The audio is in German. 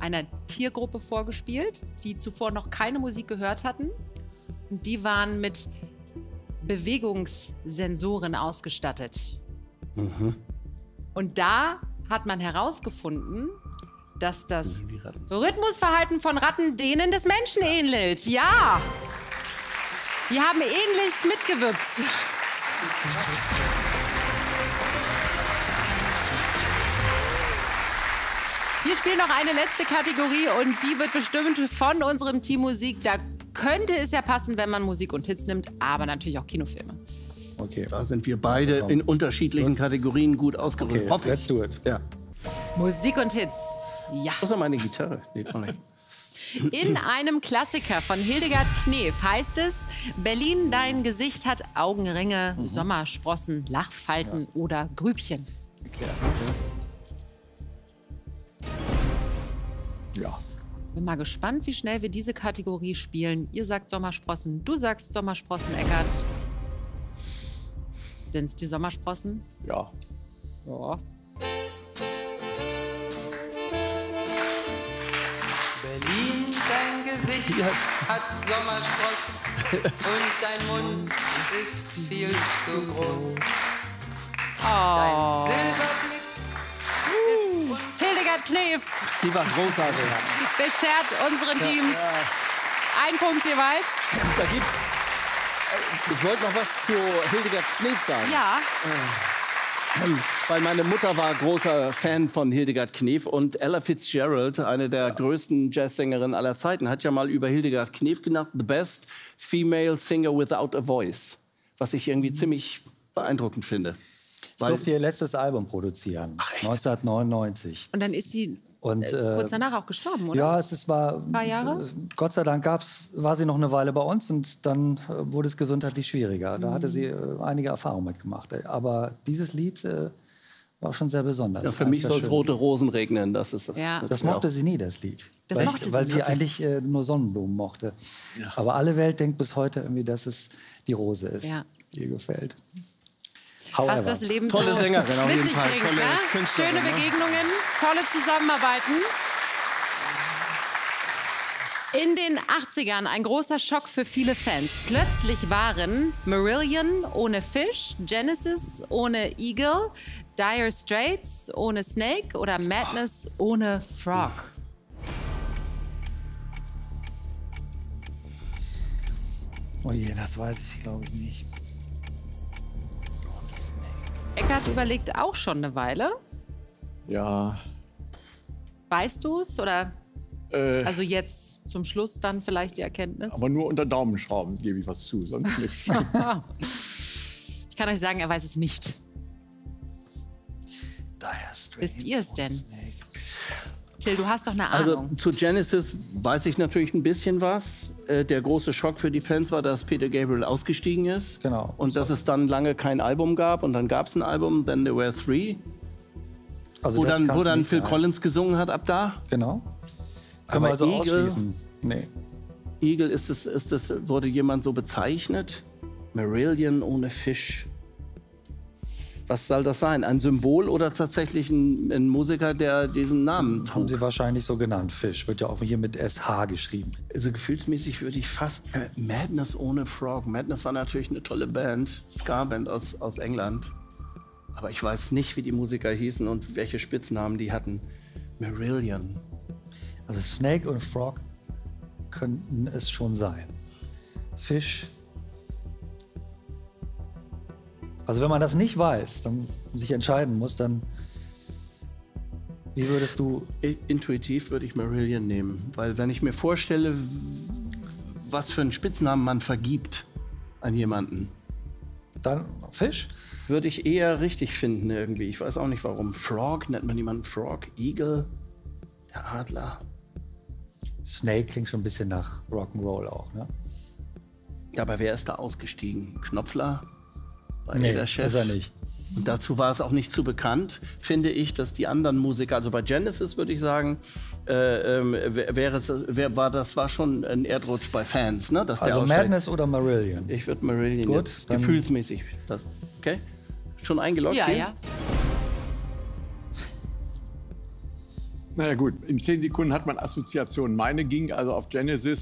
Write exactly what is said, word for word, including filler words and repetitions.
einer Tiergruppe vorgespielt, die zuvor noch keine Musik gehört hatten. Und die waren mit Bewegungssensoren ausgestattet. Mhm. Und da hat man herausgefunden, dass das Rhythmusverhalten von Ratten denen des Menschen ähnelt. Ja, die haben ähnlich mitgewirkt. Wir spielen noch eine letzte Kategorie und die wird bestimmt von unserem Team Musik. Da könnte es ja passen, wenn man Musik und Hits nimmt, aber natürlich auch Kinofilme. Okay, da sind wir beide in unterschiedlichen Kategorien gut ausgerüstet. Okay, hoffe, let's do it. Ja. Musik und Hits. Ja. Das ist meine Gitarre. Nee, auch nicht. In einem Klassiker von Hildegard Knef heißt es, Berlin, dein Gesicht hat Augenringe, mhm. Sommersprossen, Lachfalten ja. oder Grübchen. Erklärt. Ja. Bin mal gespannt, wie schnell wir diese Kategorie spielen. Ihr sagt Sommersprossen, du sagst Sommersprossen, Eckart. Sind's die Sommersprossen? Ja. Ja. Berlin, dein Gesicht hat Sommersprossen und dein Mund ist viel zu groß. Oh. Dein Silberblick ist uns... Hildegard Knef Die war großartig. beschert unseren Teams Ja, ja. einen Punkt jeweils. Da gibt's. Ich wollte noch was zu Hildegard Knef sagen. Ja. Weil meine Mutter war großer Fan von Hildegard Knef und Ella Fitzgerald, eine der ja. größten Jazzsängerinnen aller Zeiten, hat ja mal über Hildegard Knef genannt, the best female singer without a voice. Was ich irgendwie ziemlich beeindruckend finde. Ich durfte ihr letztes Album produzieren, Ach, neunzehnhundertneunundneunzig. Und dann ist sie und, äh, kurz danach auch gestorben, oder? Ja, es ist, war... Ein paar Jahre? Gott sei Dank gab's, war sie noch eine Weile bei uns und dann äh, wurde es gesundheitlich schwieriger. Da mhm. hatte sie äh, einige Erfahrungen mitgemacht. Aber dieses Lied äh, war schon sehr besonders. Ja, für mich soll es rote Rosen regnen. Das, ist, ja. das mochte sie nie, das Lied. Das weil mochte ich, weil sie sie nicht. eigentlich äh, nur Sonnenblumen mochte. Ja. Aber alle Welt denkt bis heute irgendwie, dass es die Rose ist, ja. die ihr gefällt. Was However. das Leben Tolle so Sängerin auf mit jeden sich Fall. bringt, Tolle ja? Künstlerin, Schöne ne? Begegnungen, tolle Zusammenarbeiten. In den achtzigern ein großer Schock für viele Fans. Plötzlich waren Marillion ohne Fish, Genesis ohne Eagle, Dire Straits ohne Snake oder Madness ohne Frog. Oh je, das weiß ich, glaube ich, nicht. Eckart überlegt auch schon eine Weile. Ja. Weißt du es oder Äh, also jetzt zum Schluss dann vielleicht die Erkenntnis? aber nur unter Daumenschrauben gebe ich was zu, sonst nichts. Ich kann euch sagen, er weiß es nicht. Dire Straits. Wisst ihr es denn? Till, du hast doch eine Also Ahnung. zu Genesis weiß ich natürlich ein bisschen was. Äh, der große Schock für die Fans war, dass Peter Gabriel ausgestiegen ist. Genau. Und dass es dann lange kein Album gab. Und dann gab es ein Album, Then There Were Three. Also Wo das dann, kann's wo dann nicht Phil sein. Collins gesungen hat ab da. Genau. Können Aber wir also Eagle- ausschließen? Nee. Eagle, ist es, ist es, wurde jemand so bezeichnet? Marillion ohne Fisch. Was soll das sein? Ein Symbol oder tatsächlich ein, ein Musiker, der diesen Namen Haben trug? sie wahrscheinlich so genannt. Fish wird ja auch hier mit S H geschrieben. Also gefühlsmäßig würde ich fast äh, Madness ohne Frog. Madness war natürlich eine tolle Band, Ska-Band aus, aus England. Aber ich weiß nicht, wie die Musiker hießen und welche Spitznamen die hatten. Marillion. Also Snake und Frog könnten es schon sein. Fish. Also wenn man das nicht weiß, dann sich entscheiden muss, dann wie würdest du... I- Intuitiv würde ich Marillion nehmen. Weil wenn ich mir vorstelle, w- was für einen Spitznamen man vergibt an jemanden, Dann Fish? würde ich eher richtig finden irgendwie. Ich weiß auch nicht warum. Frog, nennt man jemanden Frog? Eagle? Der Adler? Snake klingt schon ein bisschen nach Rock'n'Roll auch, ne? Ja, aber wer ist da ausgestiegen? Knopfler? War Nee, er der Chef? ist er nicht. Und dazu war es auch nicht zu bekannt, finde ich, dass die anderen Musiker, also bei Genesis würde ich sagen, äh, ähm, wäre es, wär, war, das war schon ein Erdrutsch bei Fans, ne? Dass der Also aussteigt. Madness oder Marillion? Ich würde Marillion Gut, jetzt dann- gefühlsmäßig. Das, okay? Schon eingeloggt Ja, hier? ja. Naja gut, in zehn Sekunden hat man Assoziationen. Meine ging also auf Genesis